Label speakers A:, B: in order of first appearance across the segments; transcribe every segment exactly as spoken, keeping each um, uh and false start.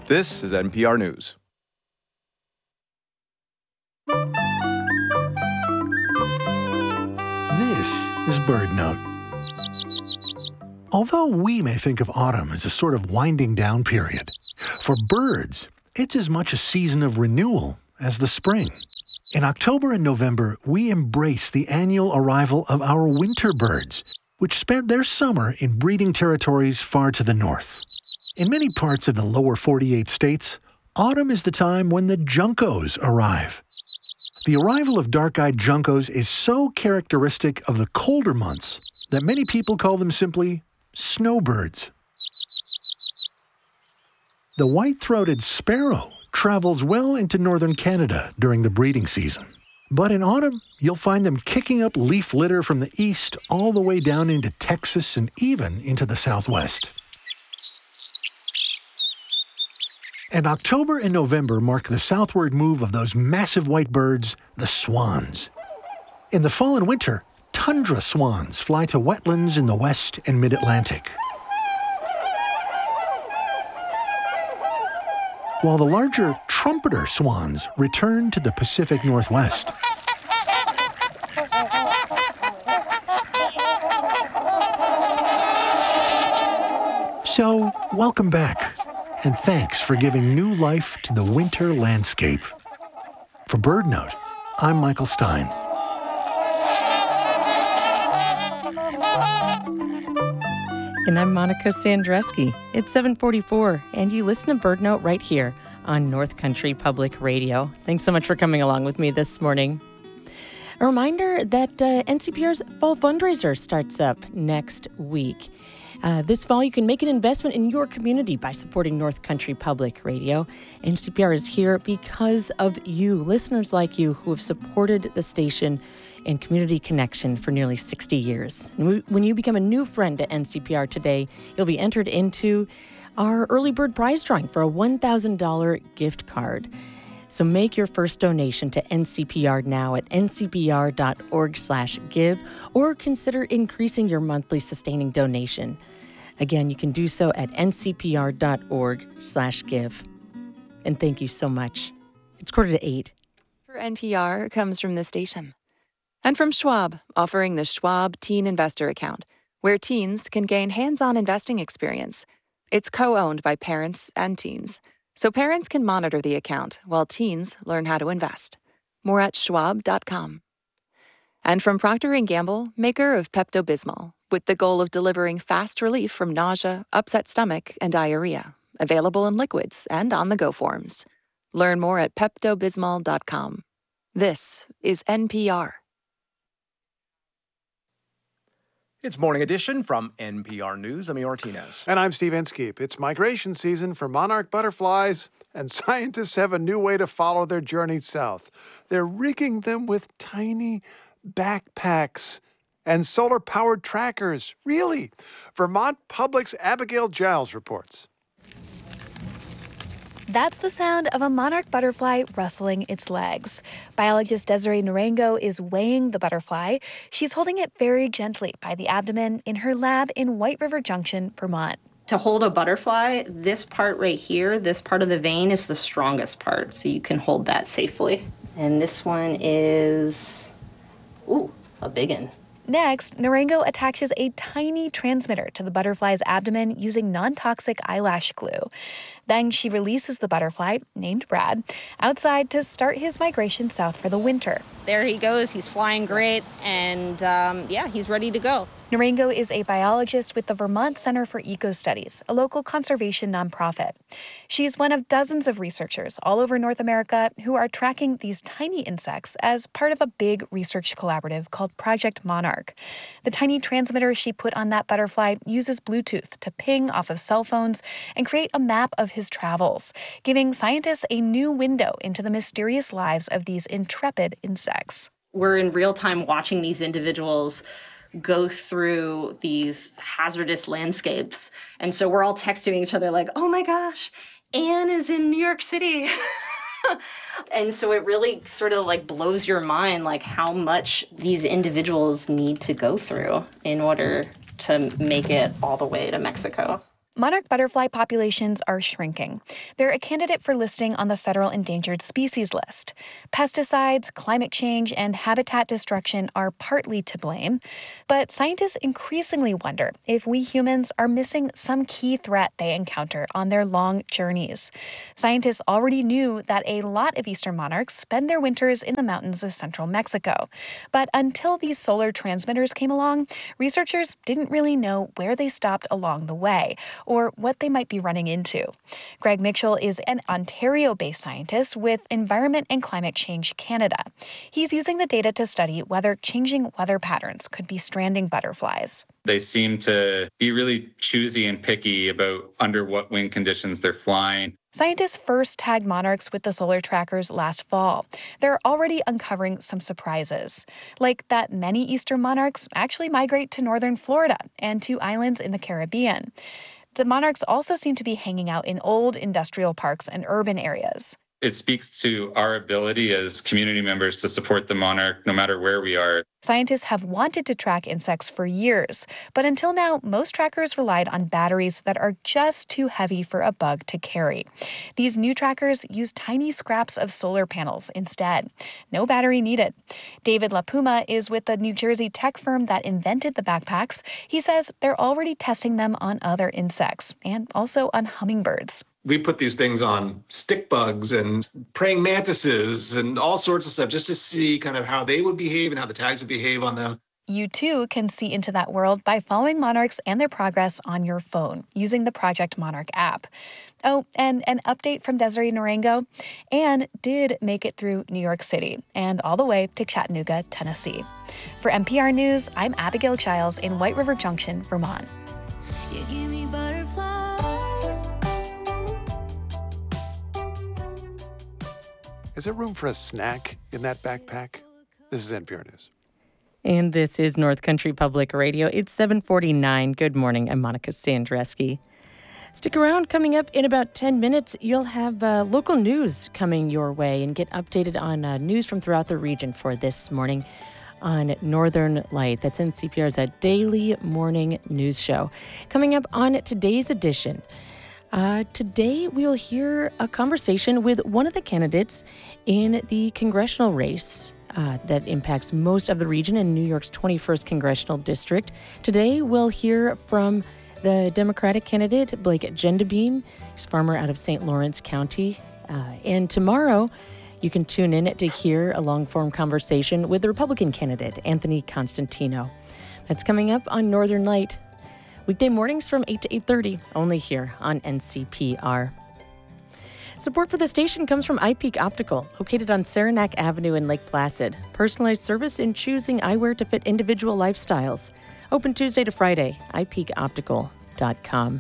A: This is N P R News.
B: This is BirdNote. Although we may think of autumn as a sort of winding down period, for birds, it's as much a season of renewal as the spring. In October and November, we embrace the annual arrival of our winter birds, which spent their summer in breeding territories far to the north. In many parts of the lower forty-eight states, autumn is the time when the juncos arrive. The arrival of dark-eyed juncos is so characteristic of the colder months that many people call them simply snowbirds. The white-throated sparrow travels well into northern Canada during the breeding season. But in autumn, you'll find them kicking up leaf litter from the east all the way down into Texas and even into the southwest. And October and November mark the southward move of those massive white birds, the swans. In the fall and winter, tundra swans fly to wetlands in the west and mid-Atlantic, while the larger trumpeter swans return to the Pacific Northwest. So, welcome back, and thanks for giving new life to the winter landscape. For BirdNote, I'm Michael Stein.
C: And I'm Monica Sandreski. It's seven forty-four, and you listen to BirdNote right here on North Country Public Radio. Thanks so much for coming along with me this morning. A reminder that uh, N C P R's fall fundraiser starts up next week. Uh, this fall, you can make an investment in your community by supporting North Country Public Radio. N C P R is here because of you, listeners like you, who have supported the station and community connection for nearly sixty years. And we, when you become a new friend at N C P R today, you'll be entered into our early bird prize drawing for a one thousand dollars gift card. So make your first donation to N C P R now at n c p r dot org slash give, or consider increasing your monthly sustaining donation. Again, you can do so at n c p r dot org slash give. And thank you so much. It's quarter to eight.
D: For N P R comes from the station. And from Schwab, offering the Schwab Teen Investor Account, where teens can gain hands-on investing experience. It's co-owned by parents and teens, so parents can monitor the account while teens learn how to invest. More at schwab dot com. And from Procter and Gamble, maker of Pepto-Bismol, with the goal of delivering fast relief from nausea, upset stomach, and diarrhea. Available in liquids and on-the-go forms. Learn more at pepto bismol dot com. This is N P R.
A: It's Morning Edition from N P R News. I'm Martinez.
E: And I'm Steve Inskeep. It's migration season for monarch butterflies, and scientists have a new way to follow their journey south. They're rigging them with tiny backpacks and solar-powered trackers. Really? Vermont Public's Abigail Giles reports.
F: That's the sound of a monarch butterfly rustling its legs. Biologist Desiree Narango is weighing the butterfly. She's holding it very gently by the abdomen in her lab in White River Junction, Vermont.
G: To hold a butterfly, this part right here, this part of the vein is the strongest part, so you can hold that safely. And this one is, ooh, a big one.
F: Next, Narango attaches a tiny transmitter to the butterfly's abdomen using non-toxic eyelash glue. Then she releases the butterfly, named Brad, outside to start his migration south for the winter.
G: There he goes. He's flying great, and um, yeah, he's ready to go.
F: Narango is a biologist with the Vermont Center for Eco Studies, a local conservation nonprofit. She's one of dozens of researchers all over North America who are tracking these tiny insects as part of a big research collaborative called Project Monarch. The tiny transmitter she put on that butterfly uses Bluetooth to ping off of cell phones and create a map of his travels, giving scientists a new window into the mysterious lives of these intrepid insects.
G: We're in real time watching these individuals go through these hazardous landscapes. And so we're all texting each other like, oh my gosh, Anne is in New York City. And so it really sort of like blows your mind, like how much these individuals need to go through in order to make it all the way to Mexico.
F: Monarch butterfly populations are shrinking. They're a candidate for listing on the federal endangered species list. Pesticides, climate change, and habitat destruction are partly to blame. But scientists increasingly wonder if we humans are missing some key threat they encounter on their long journeys. Scientists already knew that a lot of eastern monarchs spend their winters in the mountains of central Mexico. But until these solar transmitters came along, researchers didn't really know where they stopped along the way, or what they might be running into. Greg Mitchell is an Ontario-based scientist with Environment and Climate Change Canada. He's using the data to study whether changing weather patterns could be stranding butterflies.
H: They seem to be really choosy and picky about under what wind conditions they're flying.
F: Scientists first tagged monarchs with the solar trackers last fall. They're already uncovering some surprises, like that many eastern monarchs actually migrate to northern Florida and to islands in the Caribbean. The monarchs also seem to be hanging out in old industrial parks and urban areas.
H: It speaks to our ability as community members to support the monarch no matter where we are.
F: Scientists have wanted to track insects for years, but until now, most trackers relied on batteries that are just too heavy for a bug to carry. These new trackers use tiny scraps of solar panels instead. No battery needed. David LaPuma is with the New Jersey tech firm that invented the backpacks. He says they're already testing them on other insects and also on hummingbirds.
I: We put these things on stick bugs and praying mantises and all sorts of stuff just to see kind of how they would behave and how the tags would behave on them.
F: You too can see into that world by following monarchs and their progress on your phone using the Project Monarch app. Oh, and an update from Desiree Narango. Anne did make it through New York City and all the way to Chattanooga, Tennessee. For N P R News, I'm Abigail Giles in White River Junction, Vermont.
J: You give me butterflies.
E: Is there room for a snack in that backpack? This is N P R News.
C: And this is North Country Public Radio. It's seven forty-nine. Good morning. I'm Monica Sandreski. Stick around. Coming up in about ten minutes, you'll have uh, local news coming your way and get updated on uh, news from throughout the region for this morning on Northern Light. That's N C P R's uh, daily morning news show. Coming up on today's edition, Uh, today, we'll hear a conversation with one of the candidates in the congressional race uh, that impacts most of the region in New York's twenty-first congressional district. Today, we'll hear from the Democratic candidate, Blake Gendebien. He's a farmer out of Saint Lawrence County. Uh, and tomorrow, you can tune in to hear a long-form conversation with the Republican candidate, Anthony Constantino. That's coming up on Northern Light. Weekday mornings from eight to eight thirty, only here on N C P R. Support for the station comes from iPeak Optical, located on Saranac Avenue in Lake Placid. Personalized service in choosing eyewear to fit individual lifestyles. Open Tuesday to Friday, i peak optical dot com.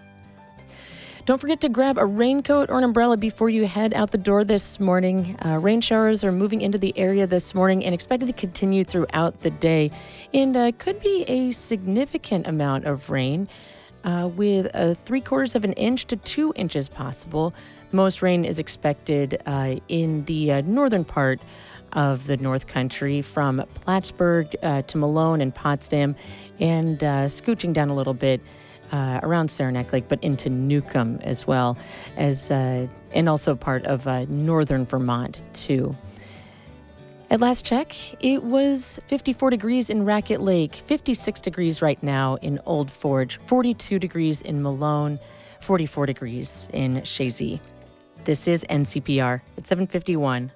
C: Don't forget to grab a raincoat or an umbrella before you head out the door this morning. Uh, rain showers are moving into the area this morning and expected to continue throughout the day. And uh, could be a significant amount of rain uh, with a three quarters of an inch to two inches possible. Most rain is expected uh, in the uh, northern part of the North Country from Plattsburgh uh, to Malone and Potsdam and uh, scooching down a little bit Uh, around Saranac Lake, but into Newcomb as well, as uh, and also part of uh, northern Vermont, too. At last check, it was fifty-four degrees in Racket Lake, fifty-six degrees right now in Old Forge, forty-two degrees in Malone, forty-four degrees in Chazy. This is N C P R at seven fifty-one.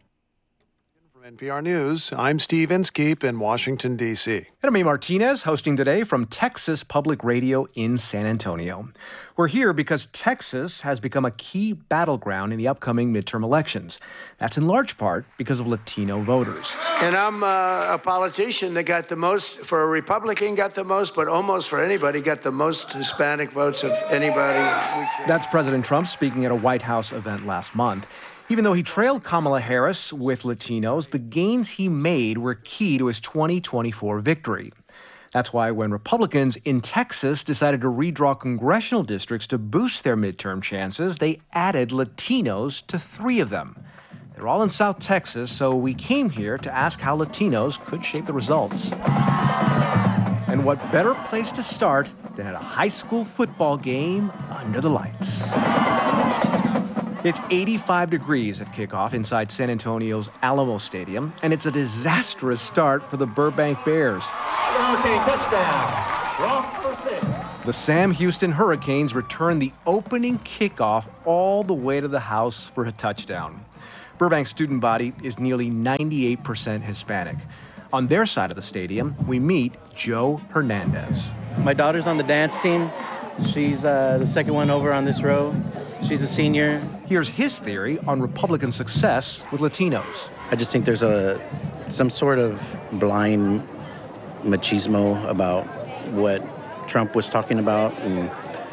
E: From N P R News, I'm Steve Inskeep in Washington, D C.
A: And I'm Amy Martinez, hosting today from Texas Public Radio in San Antonio. We're here because Texas has become a key battleground in the upcoming midterm elections. That's in large part because of Latino voters.
K: And I'm uh, a politician that got the most, for a Republican got the most, but almost for anybody got the most Hispanic votes of anybody.
A: That's President Trump speaking at a White House event last month. Even though he trailed Kamala Harris with Latinos, the gains he made were key to his twenty twenty-four victory. That's why when Republicans in Texas decided to redraw congressional districts to boost their midterm chances, they added Latinos to three of them. They're all in South Texas, so we came here to ask how Latinos could shape the results. And what better place to start than at a high school football game under the lights. It's eighty-five degrees at kickoff inside San Antonio's Alamo Stadium, and it's a disastrous start for the Burbank Bears.
L: Okay, touchdown. Off for six.
A: The Sam Houston Hurricanes return the opening kickoff all the way to the house for a touchdown. Burbank's student body is nearly ninety-eight percent Hispanic. On their side of the stadium, we meet Joe Hernandez.
M: My daughter's on the dance team. She's uh, the second one over on this row. She's a senior.
A: Here's his theory on Republican success with Latinos.
M: I just think there's a some sort of blind machismo about what Trump was talking about, and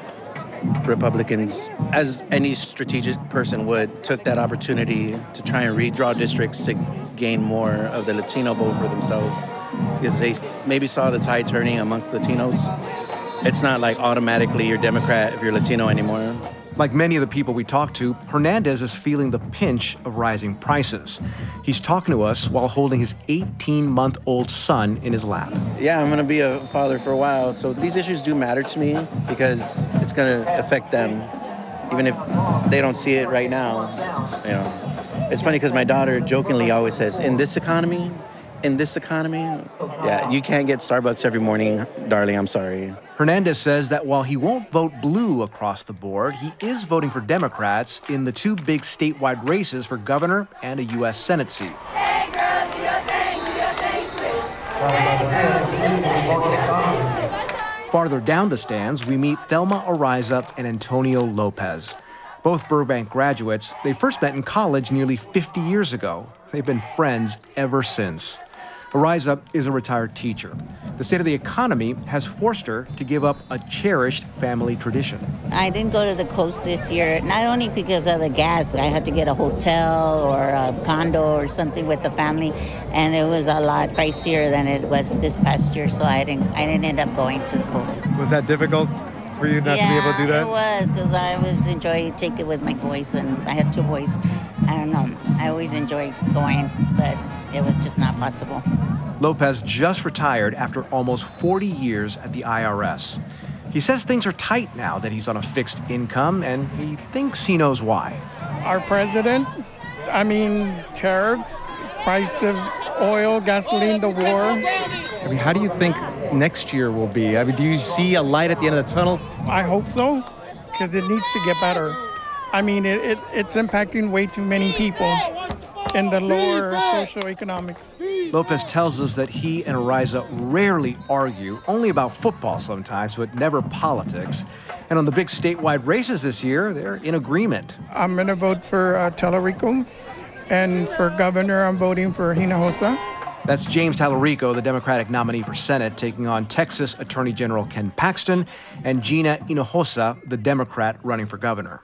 M: Republicans, as any strategic person would, took that opportunity to try and redraw districts to gain more of the Latino vote for themselves, because they maybe saw the tide turning amongst Latinos. It's not like automatically you're Democrat if you're Latino anymore.
A: Like many of the people we talked to, Hernandez is feeling the pinch of rising prices. He's talking to us while holding his eighteen-month-old son in his lap.
M: Yeah, I'm going to be a father for a while, so these issues do matter to me because it's going to affect them, even if they don't see it right now. You know, it's funny because my daughter jokingly always says, "In this economy, in this economy, yeah, you can't get Starbucks every morning, darling. I'm sorry."
A: Hernandez says that while he won't vote blue across the board, he is voting for Democrats in the two big statewide races for governor and a U S Senate seat.
J: Hey girl, do your thing, do your thing, switch. Hey girl, do your thing, do your thing.
A: Farther down the stands, we meet Thelma Ariza and Antonio Lopez. Both Burbank graduates, they first met in college nearly fifty years ago. They've been friends ever since. Ariza is a retired teacher. The state of the economy has forced her to give up a cherished family tradition.
N: I didn't go to the coast this year, not only because of the gas. I had to get a hotel or a condo or something with the family, and it was a lot pricier than it was this past year, so I didn't I didn't end up going to the coast.
O: Was that difficult for you not
N: yeah,
O: to be able to do that?
N: It was, because I was enjoying taking it with my boys, and I had two boys, and um, I always enjoyed going, but it was just not possible.
A: Lopez just retired after almost forty years at the I R S. He says things are tight now that he's on a fixed income, and he thinks he knows why.
P: Our president, I mean, tariffs, price of oil, gasoline, the war.
O: I mean, how do you think next year will be? I mean, do you see a light at the end of the tunnel?
P: I hope so, because it needs to get better. I mean, it, it it's impacting way too many people in the lower socioeconomics.
A: Lopez tells us that he and Ariza rarely argue, only about football sometimes, but never politics. And on the big statewide races this year, they're in agreement.
P: I'm going to vote for uh, Tallarico, and for governor, I'm voting for Hinojosa.
A: That's James Tallarico, the Democratic nominee for Senate, taking on Texas Attorney General Ken Paxton, and Gina Hinojosa, the Democrat running for governor.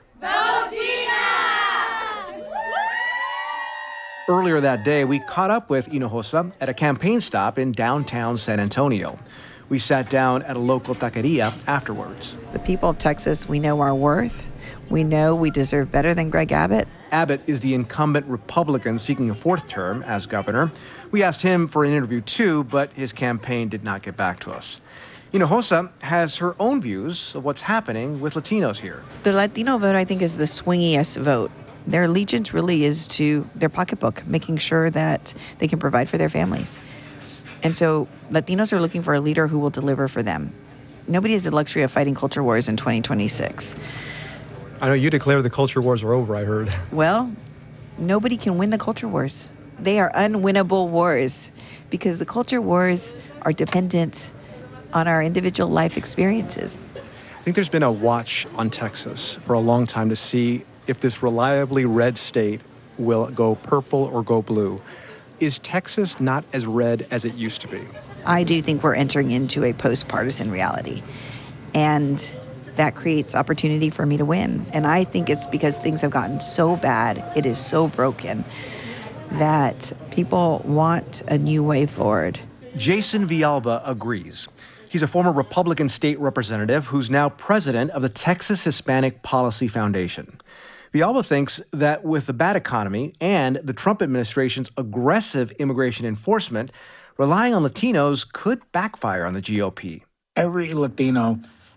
A: Earlier that day, we caught up with Hinojosa at a campaign stop in downtown San Antonio. We sat down at a local taqueria afterwards.
Q: The people of Texas, we know our worth. We know we deserve better than Greg Abbott.
A: Abbott is the incumbent Republican seeking a fourth term as governor. We asked him for an interview too, but his campaign did not get back to us. Hinojosa has her own views of what's happening with Latinos here.
Q: The Latino vote, I think, is the swingiest vote. Their allegiance really is to their pocketbook, making sure that they can provide for their families. And so Latinos are looking for a leader who will deliver for them. Nobody has the luxury of fighting culture wars in twenty twenty-six.
O: I know you declare the culture wars are over, I heard.
Q: Well, nobody can win the culture wars. They are unwinnable wars because the culture wars are dependent on our individual life experiences.
O: I think there's been a watch on Texas for a long time to see if this reliably red state will go purple or go blue. Is Texas not as red as it used to be?
Q: I do think we're entering into a post-partisan reality. And that creates opportunity for me to win. And I think it's because things have gotten so bad, it is so broken, that people want a new way forward.
A: Jason Villalba agrees. He's a former Republican state representative who's now president of the Texas Hispanic Policy Foundation. Villalba thinks that with the bad economy and the Trump administration's aggressive immigration enforcement, relying on Latinos could backfire on the G O P.
R: Every Latino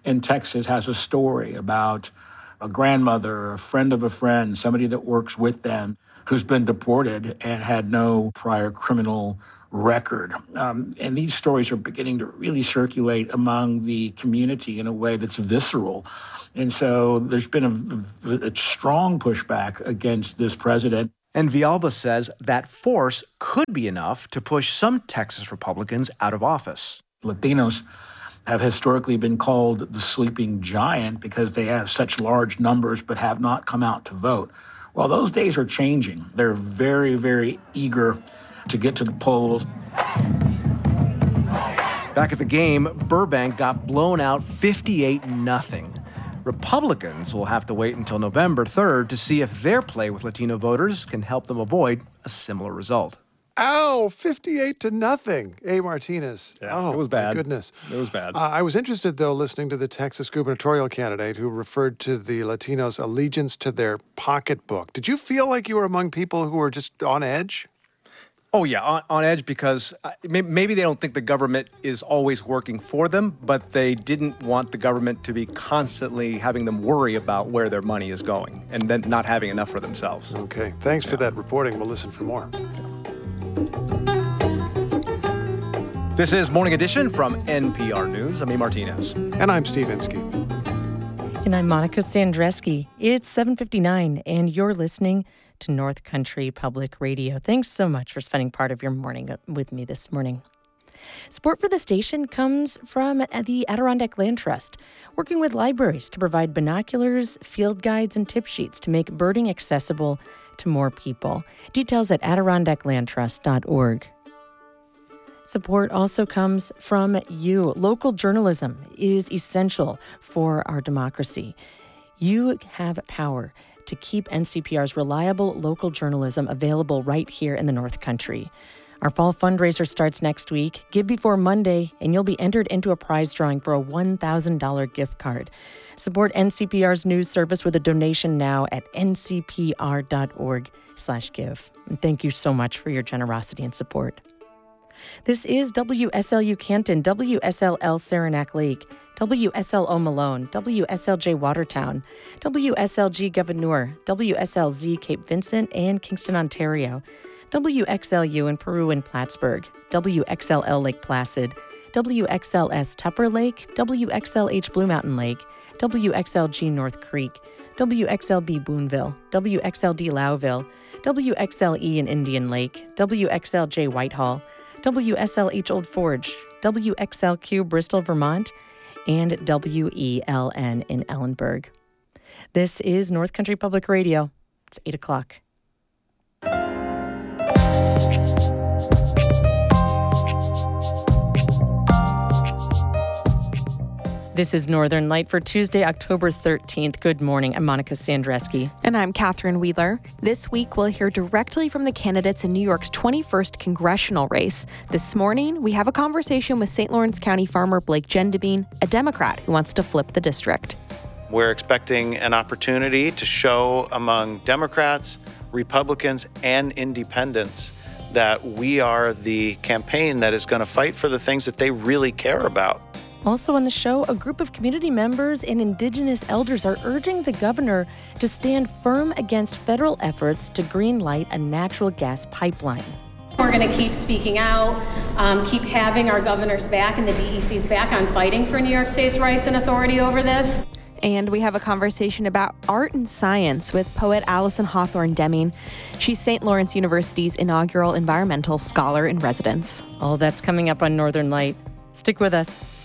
R: in Texas has a story about a grandmother, a friend of a friend, somebody that works with them who's been deported and had no prior criminal record. Um, and these stories are beginning to really circulate among the community in a way that's visceral. And so there's been a, a strong pushback against this president.
A: And Villalba says that force could be enough to push some Texas Republicans out of office.
R: Latinos have historically been called the sleeping giant because they have such large numbers but have not come out to vote. Well, those days are changing. They're very, very eager to get to the polls.
A: Back at the game, Burbank got blown out fifty-eight nothing. Republicans will have to wait until November third to see if their play with Latino voters can help them avoid a similar result.
E: Ow, fifty-eight to nothing. A. Martinez.
O: Yeah,
E: oh,
O: it was bad.
E: My goodness.
O: It was bad.
E: Uh, I was interested, though, listening to the Texas gubernatorial candidate who referred to the Latinos' allegiance to their pocketbook. Did you feel like you were among people who were just on edge?
A: Oh, yeah, on, on edge because uh, may, maybe they don't think the government is always working for them, but they didn't want the government to be constantly having them worry about where their money is going and then not having enough for themselves.
E: Okay, thanks yeah. for that reporting. We'll listen for more.
A: This is Morning Edition from N P R News. I'm A. Martinez.
E: And I'm Steve Inskeep.
C: And I'm Monica Sandreski. It's seven fifty-nine, and you're listening to North Country Public Radio. Thanks so much for spending part of your morning with me this morning. Support for the station comes from the Adirondack Land Trust, working with libraries to provide binoculars, field guides, and tip sheets to make birding accessible to more people. Details at adirondack land trust dot org. Support also comes from you. Local journalism is essential for our democracy. You have power to keep N C P R's reliable local journalism available right here in the North Country. Our fall fundraiser starts next week. Give before Monday, and you'll be entered into a prize drawing for a one thousand dollars gift card. Support N C P R's news service with a donation now at n c p r dot org slash give. And thank you so much for your generosity and support. This is W S L U Canton, W S L L Saranac Lake, W S L O Malone, W S L J Watertown, W S L G Gouverneur, W S L Z Cape Vincent and Kingston, Ontario, W X L U in Peru and Plattsburgh, W X L L Lake Placid, W X L S Tupper Lake, W X L H Blue Mountain Lake, W X L G North Creek, W X L B Boonville, W X L D Lowville, W X L E in Indian Lake, W X L J Whitehall, W S L H Old Forge, W X L Q Bristol, Vermont, and W E L N in Ellenburg. This is North Country Public Radio. It's eight o'clock. This is Northern Light for Tuesday, October thirteenth. Good morning. I'm Monica Sandreski.
S: And I'm Catherine Wheeler. This week, we'll hear directly from the candidates in New York's twenty-first congressional race. This morning, we have a conversation with Saint Lawrence County farmer Blake Gendebien, a Democrat who wants to flip the district.
T: We're expecting an opportunity to show among Democrats, Republicans, and independents that we are the campaign that is going to fight for the things that they really care about.
C: Also on the show, a group of community members and Indigenous elders are urging the governor to stand firm against federal efforts to greenlight a natural gas pipeline.
U: We're going to keep speaking out, um, keep having our governor's back and the D E C's back on fighting for New York State's rights and authority over this.
S: And we have a conversation about art and science with poet Allison Hawthorne Deming. She's Saint Lawrence University's inaugural environmental scholar in residence.
C: All that's coming up on Northern Light. Stick with us.